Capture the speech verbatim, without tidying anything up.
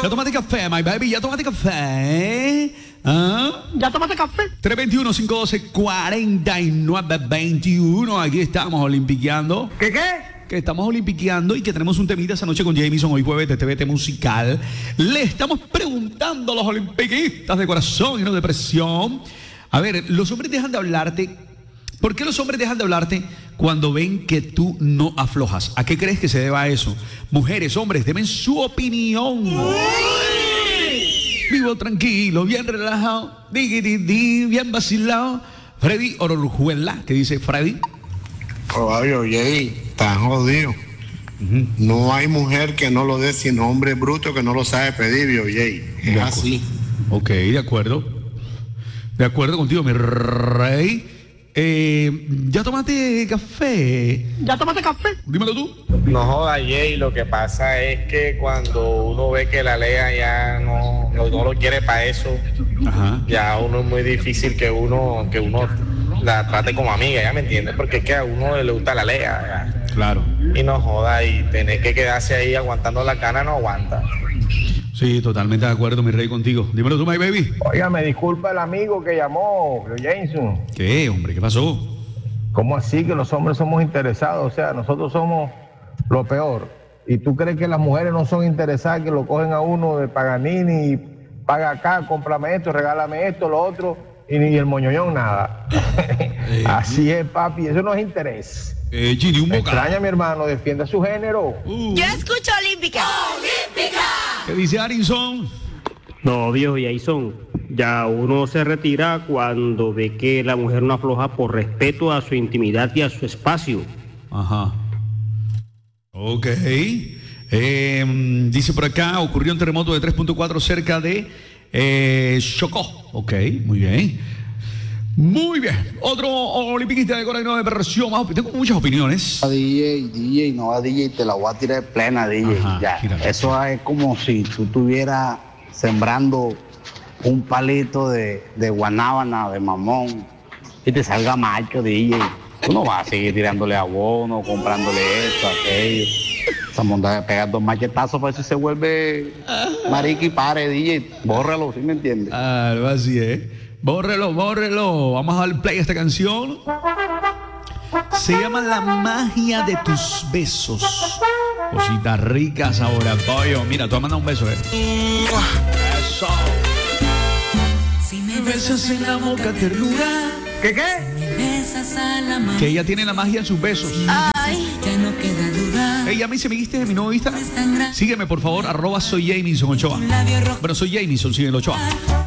Ya tomaste café, my baby, ya tomaste café. ¿Ah? ¿Ya tomaste café? tres dos uno, cinco uno dos, cuatro nueve dos uno. Aquí estamos olimpiqueando. ¿Qué qué? Que estamos olimpiqueando y que tenemos un temita esa noche con Jamison, hoy jueves de T V T Musical. Le estamos preguntando a los olimpiquistas de corazón y no de presión. A ver, los hombres dejan de hablarte. ¿Por qué los hombres dejan de hablarte cuando ven que tú no aflojas? ¿A qué crees que se deba eso? Mujeres, hombres, deben su opinión. Vivo tranquilo, bien relajado, di, di, di, bien vacilado. Freddy Orujuela, ¿qué dice Freddy? Caballo, Jay, está jodido. Uh-huh. No hay mujer que no lo dé, sino hombre bruto que no lo sabe pedir, vio, Jay. Es así. Ok, de acuerdo. De acuerdo contigo, mi rey. Eh, ¿Ya tomaste café? ¿Ya tomaste café? Dímelo tú. No joda, Jay, lo que pasa es que cuando uno ve que la Lea ya no, no, no lo quiere para eso, ajá, ya uno es muy difícil que uno que uno la trate como amiga, ¿ya me entiendes? Porque es que a uno le gusta la Lea, ¿ya? Claro. Y no joda, y tener que quedarse ahí aguantando la cana no aguanta. Sí, totalmente de acuerdo, mi rey, contigo. Dímelo tú, my baby. Oiga, me disculpa el amigo que llamó, Jason. ¿Qué, hombre? ¿Qué pasó? ¿Cómo así que los hombres somos interesados? O sea, nosotros somos lo peor. ¿Y tú crees que las mujeres no son interesadas, que lo cogen a uno de Paganini y paga acá, cómprame esto, regálame esto, lo otro, y ni el moñoñón nada? Eh, así es, papi, eso no es interés. Eh, Gini, un bocado. Extraña, mi hermano, defienda su género. Uh. Yo escucho Olímpica. ¡Olímpica! ¿Qué dice Arinson? No, viejo Jason, ya uno se retira cuando ve que la mujer no afloja por respeto a su intimidad y a su espacio. Ajá. Ok. Eh, dice por acá, ocurrió un terremoto de tres punto cuatro cerca de eh, Chocó. Ok, muy bien. Muy bien. Otro olimpiquista de Corazón de Perversión. Tengo muchas opiniones. A D J, D J, no a D J, te la voy a tirar de plena, D J. Ajá, ya. Eso es como si tú estuvieras sembrando un palito de, de guanábana, de mamón, y te salga macho, D J. Tú no vas a seguir tirándole abono, comprándole esto, aquello. Esa monda de pegar dos machetazos para eso se vuelve marica y pare, D J. Bórralo, ¿sí me entiendes? Ah, así es. Bórrelo, bórrelo. Vamos a dar play a esta canción. Se llama La Magia de Tus Besos. Cositas ricas ahora, pollo. Mira, tú has mandado un beso, ¿eh? Eso. Si me besas en la boca, ternura. ¿Qué qué? Si me besas a la mano. Que ella tiene la magia en sus besos. Ay, ya no queda duda. Ella me dice, ¿me viste de mi nuevo Instagram? Sígueme, por favor, arroba soy Jamison Ochoa. Bueno, soy Jamison, sígueme Ochoa.